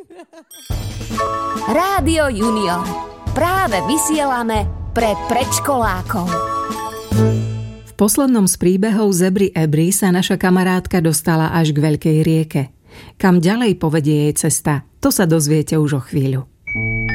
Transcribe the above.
Rádio Junior. Práve vysielame pre predškolákov. V poslednom z príbehov Zebry Ebry sa naša kamarátka dostala až k veľkej rieke. Kam ďalej povedie jej cesta, to sa dozviete už o chvíľu.